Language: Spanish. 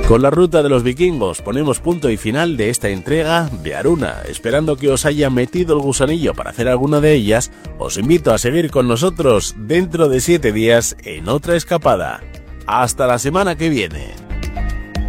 Con la ruta de los vikingos ponemos punto y final de esta entrega de Aruna. Esperando que os haya metido el gusanillo para hacer alguna de ellas, os invito a seguir con nosotros dentro de 7 días en otra escapada. ¡Hasta la semana que viene!